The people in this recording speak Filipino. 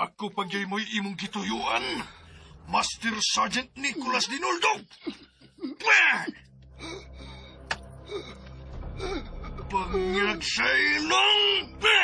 Ako pagyay mo'y imong gituyuan, Master Sergeant Nicholas Dinoldo! Pangag sa ilong!